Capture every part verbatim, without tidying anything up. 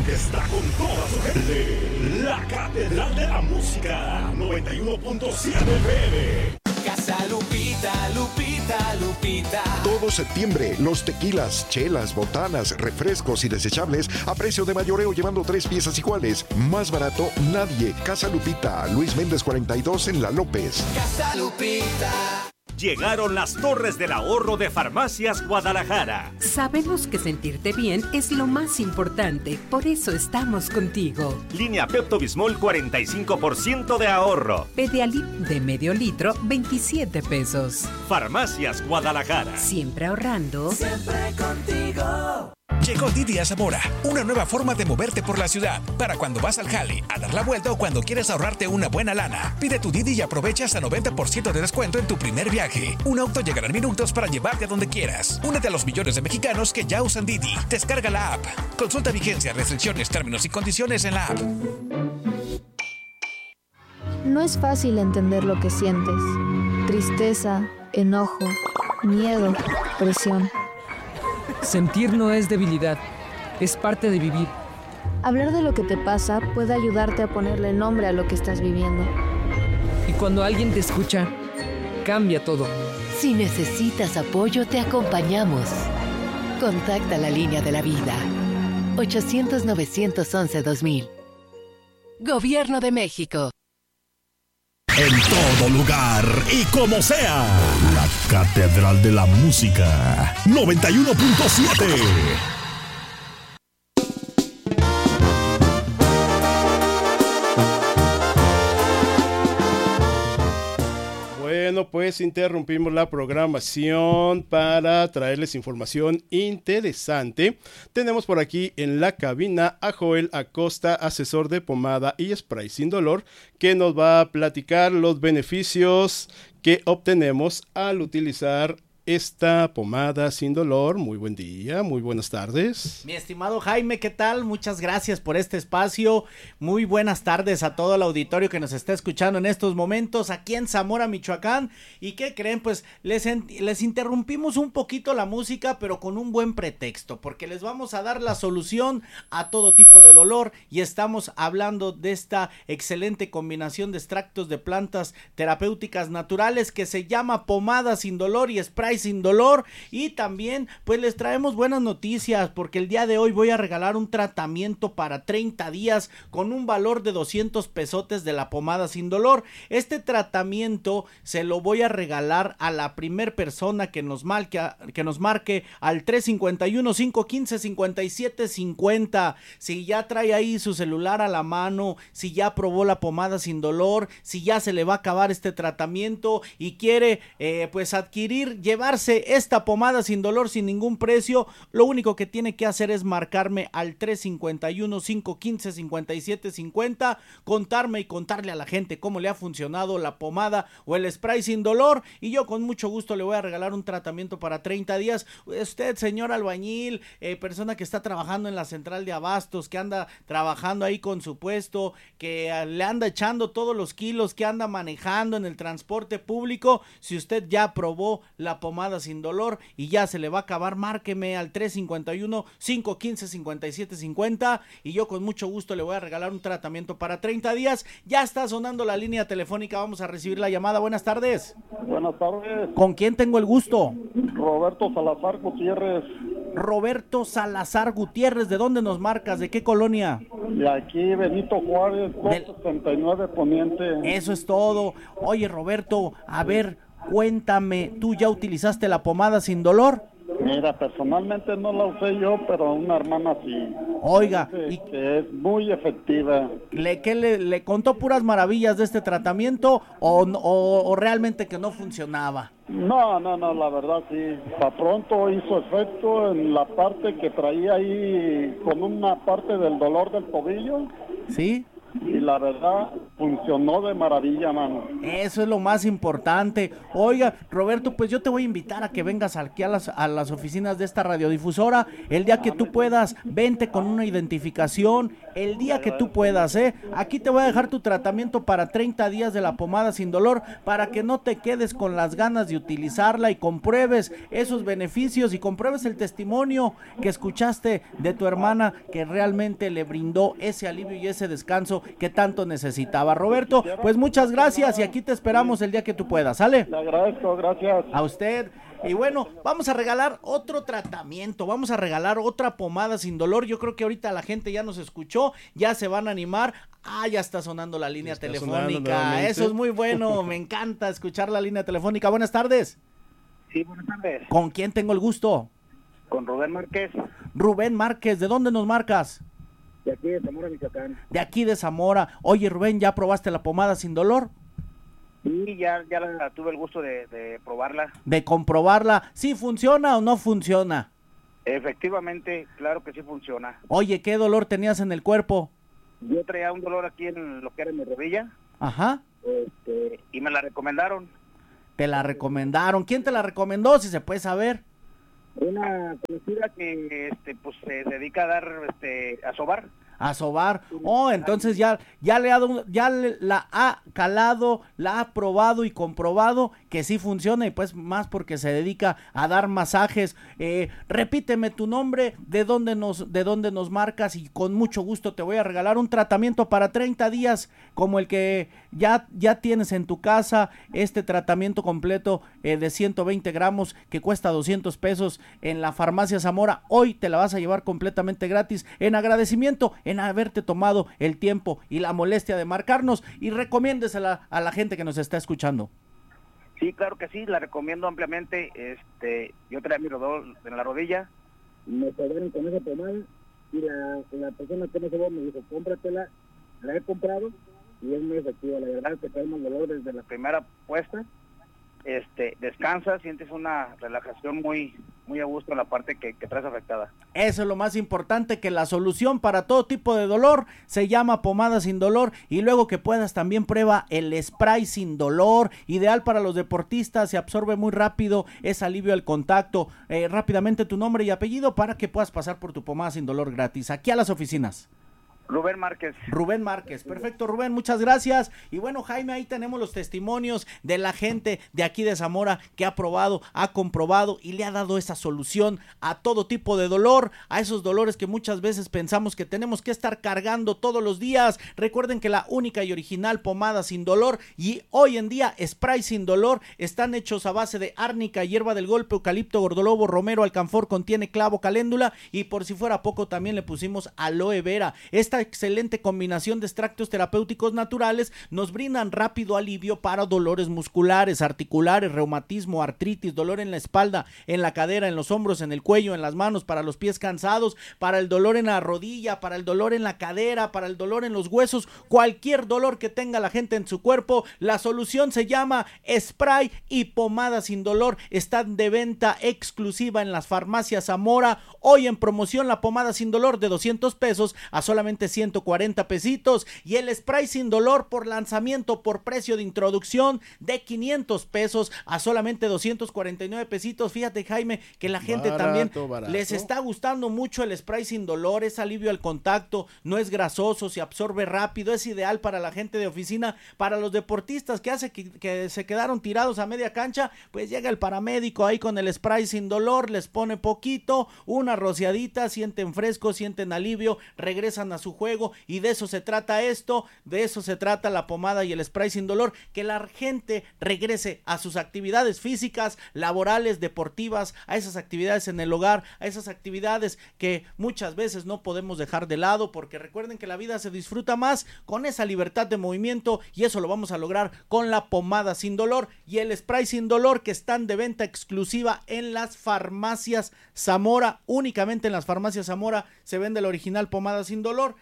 que está con toda su gente. La Catedral de la Música, noventa y uno punto siete F M. Casa Lupita, Lupita, Lupita. Todo septiembre, los tequilas, chelas, botanas, refrescos y desechables a precio de mayoreo llevando tres piezas iguales. Más barato, nadie. Casa Lupita, Luis Méndez cuarenta y dos en La López. Casa Lupita. Llegaron las Torres del Ahorro de Farmacias Guadalajara. Sabemos que sentirte bien es lo más importante, por eso estamos contigo. Línea Pepto-Bismol cuarenta y cinco por ciento de ahorro. Pedialip de medio litro, veintisiete pesos. Farmacias Guadalajara. Siempre ahorrando. Siempre contigo. Llegó Didi a Zamora, una nueva forma de moverte por la ciudad. Para cuando vas al jale, a dar la vuelta o cuando quieres ahorrarte una buena lana. Pide tu Didi y aprovecha hasta noventa por ciento de descuento en tu primer viaje. Un auto llegará en minutos para llevarte a donde quieras. Únete a los millones de mexicanos que ya usan Didi. Descarga la app. Consulta vigencia, restricciones, términos y condiciones en la app. No es fácil entender lo que sientes. Tristeza, enojo, miedo, presión. Sentir no es debilidad, es parte de vivir. Hablar de lo que te pasa puede ayudarte a ponerle nombre a lo que estás viviendo. Y cuando alguien te escucha, cambia todo. Si necesitas apoyo, te acompañamos. Contacta la línea de la vida. ochocientos, novecientos once, dos mil. Gobierno de México. En todo lugar y como sea, la Catedral de la Música, noventa y uno punto siete. Bueno, pues interrumpimos la programación para traerles información interesante. Tenemos por aquí en la cabina a Joel Acosta, asesor de pomada y spray sin dolor, que nos va a platicar los beneficios que obtenemos al utilizar esta pomada sin dolor. Muy buen día, muy buenas tardes. Mi estimado Jaime, ¿qué tal? Muchas gracias por este espacio. Muy buenas tardes a todo el auditorio que nos está escuchando en estos momentos aquí en Zamora, Michoacán. ¿Y qué creen? Pues les, les interrumpimos un poquito la música, pero con un buen pretexto, porque les vamos a dar la solución a todo tipo de dolor y estamos hablando de esta excelente combinación de extractos de plantas terapéuticas naturales que se llama pomada sin dolor y spray sin dolor. Y también pues les traemos buenas noticias, porque el día de hoy voy a regalar un tratamiento para treinta días con un valor de doscientos pesotes de la pomada sin dolor. Este tratamiento se lo voy a regalar a la primer persona que nos marque, que nos marque al tres cinco uno, cinco uno cinco, cinco siete cinco cero. Si ya trae ahí su celular a la mano, si ya probó la pomada sin dolor, si ya se le va a acabar este tratamiento y quiere eh, pues adquirir, llevar esta pomada sin dolor sin ningún precio, lo único que tiene que hacer es marcarme al tres cinco uno, cinco uno cinco, cinco siete cinco cero, contarme y contarle a la gente cómo le ha funcionado la pomada o el spray sin dolor, y yo con mucho gusto le voy a regalar un tratamiento para treinta días. Usted, señor albañil, eh, persona que está trabajando en la central de abastos, que anda trabajando ahí con su puesto, que uh, le anda echando todos los kilos, que anda manejando en el transporte público, si usted ya probó la pomada sin dolor y ya se le va a acabar, márqueme al tres cinco uno, cinco uno cinco, cinco siete cinco cero y yo con mucho gusto le voy a regalar un tratamiento para treinta días. Ya está sonando la línea telefónica, vamos a recibir la llamada. Buenas tardes. Buenas tardes. ¿Con quién tengo el gusto? Roberto Salazar Gutiérrez. Roberto Salazar Gutiérrez, ¿de dónde nos marcas? ¿De qué colonia? De aquí, Benito Juárez, doscientos sesenta y nueve Poniente. Eso es todo. Oye, Roberto, a ver, cuéntame, ¿tú ya utilizaste la pomada sin dolor? Mira, personalmente no la usé yo, pero una hermana sí. Oiga, y que es muy efectiva. ¿Le, qué le, le contó puras maravillas de este tratamiento o, o, o realmente que no funcionaba? No, no, no, la verdad sí. Para pronto hizo efecto en la parte que traía ahí, con una parte del dolor del tobillo. ¿Sí? Y la verdad funcionó de maravilla, mano. Eso es lo más importante. Oiga, Roberto, pues yo te voy a invitar a que vengas aquí a las, a las oficinas de esta radiodifusora. El día que tú puedas, vente con una identificación. El día que tú puedas, ¿eh? Aquí te voy a dejar tu tratamiento para treinta días de la pomada sin dolor, para que no te quedes con las ganas de utilizarla y compruebes esos beneficios y compruebes el testimonio que escuchaste de tu hermana, que realmente le brindó ese alivio y ese descanso que tanto necesitaba. Roberto, pues muchas gracias y aquí te esperamos el día que tú puedas, ¿sale? Le agradezco, gracias. A usted. Y bueno, vamos a regalar otro tratamiento, vamos a regalar otra pomada sin dolor. Yo creo que ahorita la gente ya nos escuchó, ya se van a animar. Ah, ya está sonando la línea está telefónica. Eso es muy bueno, me encanta escuchar la línea telefónica. Buenas tardes. Sí, buenas tardes. ¿Con quién tengo el gusto? Con Rubén Márquez. Rubén Márquez, ¿de dónde nos marcas? De aquí de Zamora, Michoacán. De aquí de Zamora. Oye, Rubén, ¿ya probaste la pomada sin dolor? Sí, ya, ya la, tuve el gusto de, de probarla. De comprobarla. ¿Sí funciona o no funciona? Efectivamente, claro que sí funciona. Oye, ¿qué dolor tenías en el cuerpo? Yo traía un dolor aquí en lo que era mi rodilla. Ajá. Este, y me la recomendaron. Te la recomendaron. ¿Quién te la recomendó, si se puede saber? Una conocida que este pues se dedica a dar este a sobar. A sobar. Oh, entonces ya ya le ha dado, ya le, la ha calado, la ha probado y comprobado que sí funciona, y pues más porque se dedica a dar masajes. Eh, repíteme tu nombre, de dónde nos de dónde nos marcas, y con mucho gusto te voy a regalar un tratamiento para treinta días como el que ya ya tienes en tu casa. Este tratamiento completo eh, de ciento veinte gramos que cuesta doscientos pesos en la farmacia Zamora. Hoy te la vas a llevar completamente gratis en agradecimiento en haberte tomado el tiempo y la molestia de marcarnos, y recomiéndesela a la gente que nos está escuchando. Sí, claro que sí, la recomiendo ampliamente. Este, yo traía mi dolor en la rodilla, me sobraron con esa pomada, y la, la persona que me sobó me dijo, cómpratela. La he comprado y es muy efectiva, la verdad te calma el dolor desde la primera puesta. Este, descansa, sientes una relajación muy muy a gusto en la parte que, que traes afectada. Eso es lo más importante, que la solución para todo tipo de dolor se llama pomada sin dolor. Y luego que puedas, también prueba el spray sin dolor, ideal para los deportistas, se absorbe muy rápido, es alivio al contacto. Eh, rápidamente tu nombre y apellido para que puedas pasar por tu pomada sin dolor gratis aquí a las oficinas. Rubén Márquez. Rubén Márquez, perfecto, Rubén, muchas gracias. Y bueno, Jaime, ahí tenemos los testimonios de la gente de aquí de Zamora que ha probado, ha comprobado y le ha dado esa solución a todo tipo de dolor, a esos dolores que muchas veces pensamos que tenemos que estar cargando todos los días. Recuerden que la única y original pomada sin dolor y hoy en día spray sin dolor están hechos a base de árnica, hierba del golpe, eucalipto, gordolobo, romero, alcanfor, contiene clavo, caléndula, y por si fuera poco también le pusimos aloe vera. Esta excelente combinación de extractos terapéuticos naturales nos brindan rápido alivio para dolores musculares, articulares, reumatismo, artritis, dolor en la espalda, en la cadera, en los hombros, en el cuello, en las manos, para los pies cansados, para el dolor en la rodilla, para el dolor en la cadera, para el dolor en los huesos, cualquier dolor que tenga la gente en su cuerpo. La solución se llama spray y pomada sin dolor. Están de venta exclusiva en las farmacias Zamora. Hoy en promoción la pomada sin dolor de doscientos pesos a solamente ciento cuarenta pesitos, y el spray sin dolor por lanzamiento por precio de introducción de quinientos pesos a solamente doscientos cuarenta y nueve pesitos. Fíjate, Jaime, que la gente barato, también barato. Les está gustando mucho el spray sin dolor, es alivio al contacto, no es grasoso, se absorbe rápido, es ideal para la gente de oficina, para los deportistas que hace que, que se quedaron tirados a media cancha, pues llega el paramédico ahí con el spray sin dolor, les pone poquito, una rociadita, sienten fresco, sienten alivio, regresan a su juego, y de eso se trata esto, de eso se trata la pomada y el spray sin dolor, que la gente regrese a sus actividades físicas, laborales, deportivas, a esas actividades en el hogar, a esas actividades que muchas veces no podemos dejar de lado, porque recuerden que la vida se disfruta más con esa libertad de movimiento, y eso lo vamos a lograr con la pomada sin dolor y el spray sin dolor, que están de venta exclusiva en las farmacias Zamora. Únicamente en las farmacias Zamora se vende la original pomada sin dolor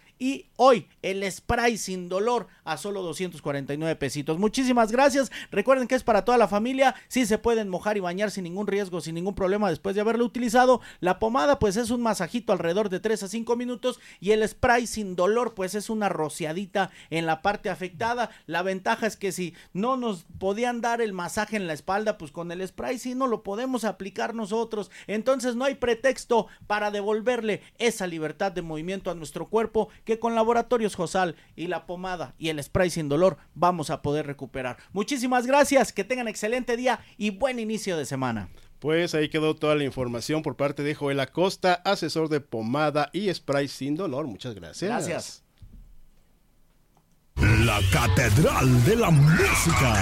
y hoy el spray sin dolor a solo doscientos cuarenta y nueve pesitos. Muchísimas gracias. Recuerden que es para toda la familia. Sí se pueden mojar y bañar sin ningún riesgo, sin ningún problema después de haberlo utilizado. La pomada pues es un masajito alrededor de tres a cinco minutos y el spray sin dolor pues es una rociadita en la parte afectada. La ventaja es que si no nos podían dar el masaje en la espalda, pues con el spray sí no lo podemos aplicar nosotros. Entonces no hay pretexto para devolverle esa libertad de movimiento a nuestro cuerpo que con Laboratorios Josal y la pomada y el spray sin dolor vamos a poder recuperar. Muchísimas gracias, que tengan excelente día y buen inicio de semana. Pues ahí quedó toda la información por parte de Joel Acosta, asesor de pomada y spray sin dolor. Muchas gracias. Gracias. La Catedral de la Música.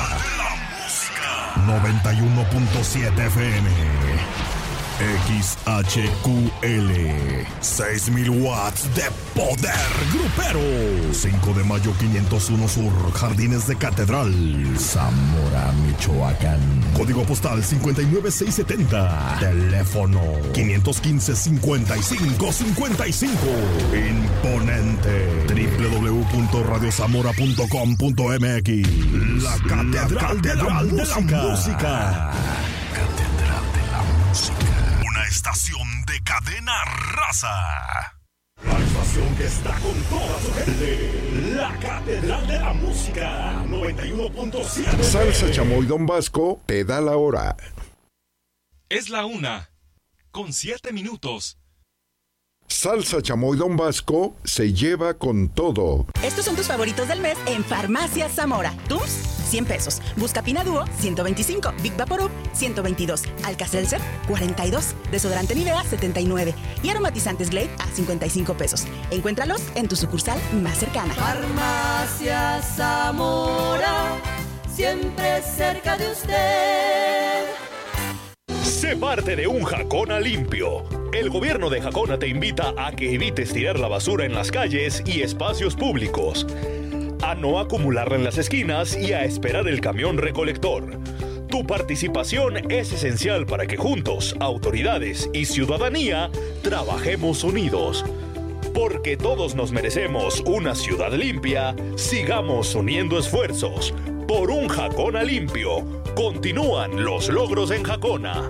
noventa y uno punto siete F M. X H Q L, seis mil watts de poder grupero. cinco de mayo quinientos uno Sur, Jardines de Catedral, Zamora, Michoacán. Código postal cincuenta y nueve seiscientos setenta. Teléfono quinientos quince, cincuenta y cinco cincuenta y cinco. Imponente. doble u doble u doble u punto radio zamora punto com punto m x. La Catedral, La Catedral de, la de la Música. Catedral de la Música. Una estación de cadena raza. La estación que está con toda su gente. La Catedral de la Música. noventa y uno punto siete. Salsa Chamoy Don Vasco te da la hora. Es la una, con siete minutos. Salsa Chamoy Don Vasco se lleva con todo. Estos son tus favoritos del mes en Farmacias Zamora. Tums, cien pesos. Buscapina Duo, ciento veinticinco. Big Vaporub, ciento veintidós. Alka-Seltzer, cuarenta y dos. Desodorante Nivea, setenta y nueve. Y aromatizantes Glade a cincuenta y cinco pesos. Encuéntralos en tu sucursal más cercana. Farmacias Zamora, siempre cerca de usted. Sé parte de un Jacona limpio. El gobierno de Jacona te invita a que evites tirar la basura en las calles y espacios públicos, a no acumularla en las esquinas y a esperar el camión recolector. Tu participación es esencial para que juntos, autoridades y ciudadanía, trabajemos unidos. Porque todos nos merecemos una ciudad limpia, sigamos uniendo esfuerzos. Por un Jacona limpio. Continúan los logros en Jacona.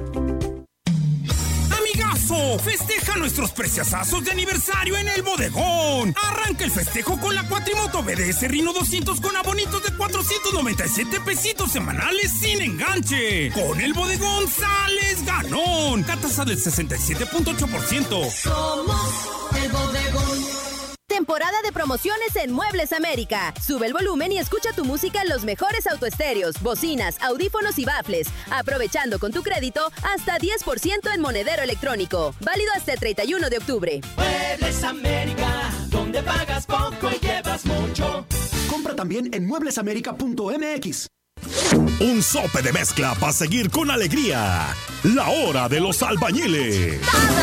¡Amigazo! Festeja nuestros preciosazos de aniversario en el bodegón. Arranca el festejo con la cuatrimoto B D S Rino doscientos con abonitos de cuatrocientos noventa y siete pesitos semanales sin enganche. Con el bodegón sales ganón. Catasa del sesenta y siete punto ocho por ciento. Somos el bodegón. Temporada de promociones en Muebles América. Sube el volumen y escucha tu música en los mejores autoestéreos, bocinas, audífonos y bafles, aprovechando con tu crédito hasta diez por ciento en monedero electrónico. Válido hasta el treinta y uno de octubre. Muebles América, donde pagas poco y llevas mucho. Compra también en muebles américa punto m x. Un sope de mezcla para seguir con alegría. La hora de los albañiles. Todo